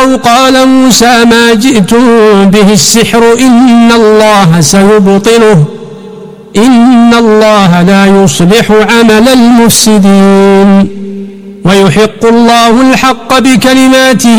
ألقوا قال موسى ما جئتم به السحر إن الله سيبطله إن الله لا يصلح عمل المفسدين ويحق الله الحق بكلماته